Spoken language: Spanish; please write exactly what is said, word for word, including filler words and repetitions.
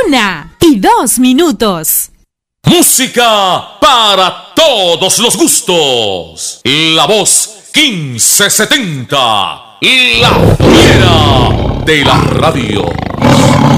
Una y dos minutos. Música para todos los gustos. La voz quince setenta. La fiera de la radio.